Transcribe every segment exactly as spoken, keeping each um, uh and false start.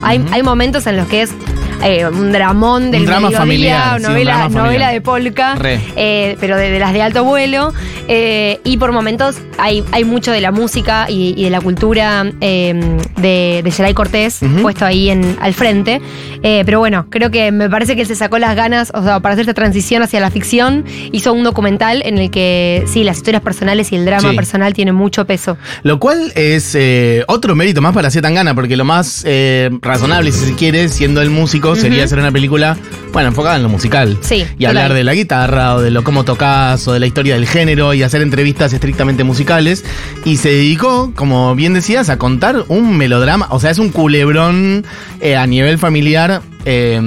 Hay, Uh-huh. hay momentos en los que es eh, un dramón del Un drama mediodía, familiar, sí, un novela, drama familiar. novela de polka, eh, pero de, de las de alto vuelo. Eh, y por momentos hay, hay mucho de la música y, y de la cultura eh, de, de Geray Cortés Uh-huh. puesto ahí en, al frente. Eh, pero bueno, creo que me parece que él se sacó las ganas, o sea, para hacer esta transición hacia la ficción, hizo un documental en el que sí, las historias personales y el drama Sí. personal tienen mucho peso. Lo cual es eh, otro mérito más para Zetangana, porque lo más eh, razonable, si se quiere, siendo el músico, sería Ujú. hacer una película, bueno, enfocada en lo musical. Sí, Y hablar total. de la guitarra, o de lo cómo tocas, o de la historia del género, y hacer entrevistas estrictamente musicales. Y se dedicó, como bien decías, a contar un melodrama, o sea, es un culebrón eh, a nivel familiar. Eh,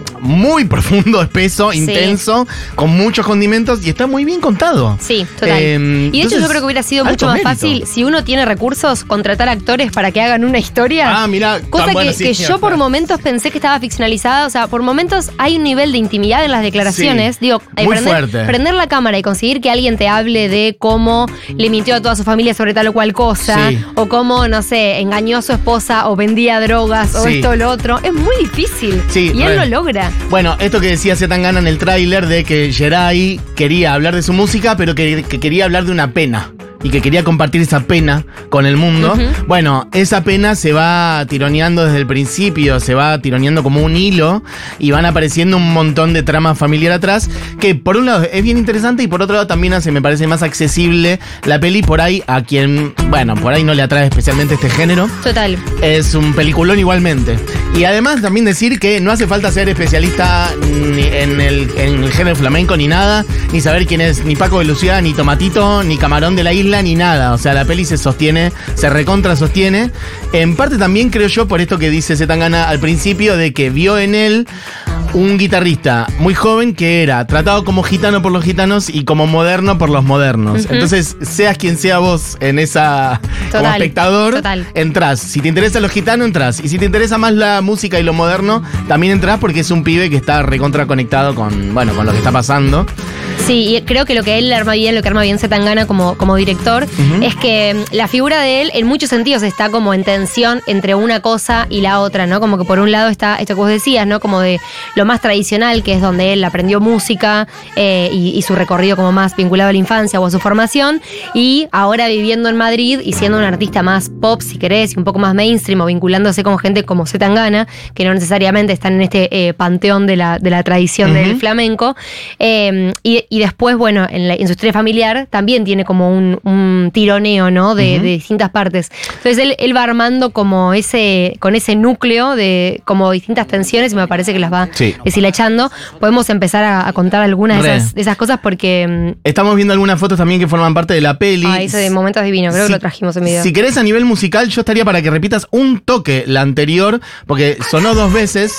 muy profundo, espeso, Sí. intenso, con muchos condimentos y está muy bien contado. Sí, total. Eh, y de hecho entonces, yo creo que hubiera sido alto mucho más mérito. fácil si uno tiene recursos, contratar actores para que hagan una historia. Ah, mira, Cosa tan que, bueno, sí, que sí, yo por claro. momentos pensé que estaba ficcionalizada. O sea, por momentos hay un nivel de intimidad en las declaraciones. Sí, Digo, eh, muy prender, fuerte. prender la cámara y conseguir que alguien te hable de cómo le mintió a toda su familia sobre tal o cual cosa. Sí. O cómo, no sé, engañó a su esposa o vendía drogas o Sí. esto o lo otro. Es muy difícil. Sí, y él re. lo logra. Bueno, esto que decía Zetangana en el tráiler de que Geray quería hablar de su música, pero que, que quería hablar de una pena. Y que quería compartir esa pena con el mundo. Ujú. Bueno, esa pena se va tironeando desde el principio, se va tironeando como un hilo y van apareciendo un montón de trama familiar atrás, que por un lado es bien interesante y por otro lado también hace, me parece más accesible la peli por ahí a quien, bueno, por ahí no le atrae especialmente este género. Total. Es un peliculón igualmente. Y además también decir que no hace falta ser especialista ni en el, en el género flamenco ni nada, ni saber quién es ni Paco de Lucía, ni Tomatito, ni Camarón de la Isla, ni nada. O sea, la peli se sostiene, se recontra sostiene. En parte también creo yo por esto que dice Zetangana al principio, de que vio en él un guitarrista muy joven que era tratado como gitano por los gitanos y como moderno por los modernos. Ujú. Entonces, seas quien sea vos en esa como Total, espectador, total. entrás. Si te interesa los gitanos, entrás. Y si te interesa más la música y lo moderno, también entrás porque es un pibe que está recontra conectado con, bueno, con lo que está pasando. Sí, y creo que lo que él le arma bien, lo que arma bien Zetangana como, como director, Ujú. es que mm, la figura de él en muchos sentidos está como en tensión entre una cosa y la otra, ¿no? Como que por un lado está esto que vos decías, ¿no? Como de lo más tradicional, que es donde él aprendió música eh, y, y su recorrido como más vinculado a la infancia o a su formación, y ahora viviendo en Madrid y siendo un artista más pop, si querés, y un poco más mainstream, o vinculándose con gente como Zetangana, que no necesariamente están en este eh, panteón de la, de la tradición Ujú. del flamenco. Eh, y, y después, bueno, en, la, en su historia familiar también tiene como un, un tironeo, ¿no? De, Ujú. de distintas partes. Entonces él, él va armando como ese, con ese núcleo de como distintas tensiones y me parece que las va Sí. deshilachando. Podemos empezar a, a contar algunas de Re. esas, de esas cosas porque Estamos viendo algunas fotos también que forman parte de la peli. ah, ese de momento es divino, creo Si- que lo trajimos en video. Si querés a nivel musical, yo estaría para que repitas un toque la anterior, porque sonó dos veces.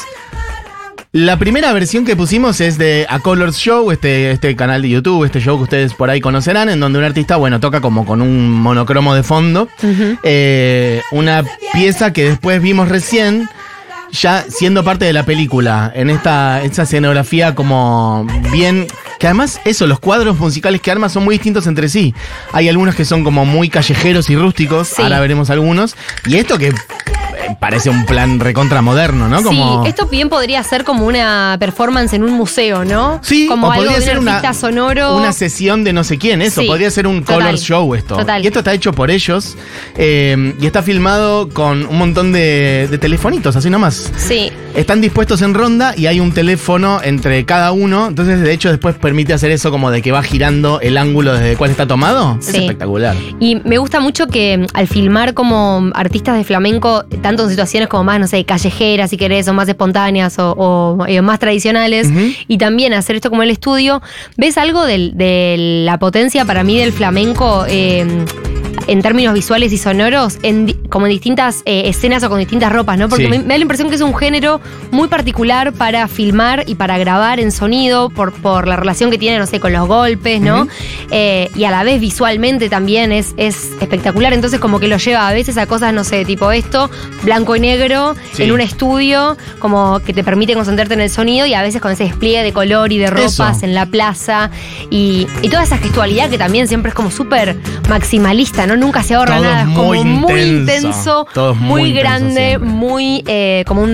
La primera versión que pusimos es de A Colors Show, este, este canal de YouTube, este show que ustedes por ahí conocerán, en donde un artista, bueno, toca como con un monocromo de fondo. Ujú. Eh, una pieza que después vimos recién, ya siendo parte de la película, en esta, esta escenografía como bien... Que además, eso, los cuadros musicales que arma son muy distintos entre sí. Hay algunos que son como muy callejeros y rústicos, Sí. ahora veremos algunos. Y esto que eh, parece un plan recontra moderno, ¿no? Como... Sí, esto bien podría ser como una performance en un museo, ¿no? Sí, como o algo podría de ser un una, artista sonoro. una sesión de no sé quién, eso, Sí, podría ser un total, color show esto. total. Y esto está hecho por ellos eh, y está filmado con un montón de, de telefonitos, así nomás. Sí. Están dispuestos en ronda y hay un teléfono entre cada uno, entonces de hecho después permite hacer eso como de que va girando el ángulo desde el cual está tomado. Es Sí. espectacular. Y me gusta mucho que mm, al filmar como artistas de flamenco, tanto en situaciones como más, no sé, callejeras, si querés, o más espontáneas o, o, eh, más tradicionales, Ujú. y también hacer esto como el estudio, ves algo del- de la potencia para mí del flamenco eh, en términos visuales y sonoros, en, di- como en distintas eh, escenas o con distintas ropas, ¿no? Porque Sí. me, me da la impresión que es un género muy particular para filmar y para grabar en sonido, por, por la relación que tiene, no sé, con los golpes, ¿no? Ujú. Eh, y a la vez visualmente también es, es espectacular, entonces como que lo lleva a veces a cosas, no sé, tipo esto, blanco y negro, Sí. en un estudio, como que te permite concentrarte en el sonido, y a veces con ese despliegue de color y de ropas Eso. en la plaza, y, y toda esa gestualidad que también siempre es como súper maximalista, ¿no? Nunca se ahorra Todo nada, es como muy muy intenso. intenso, Todo es muy muy intenso grande, siempre. muy eh, como un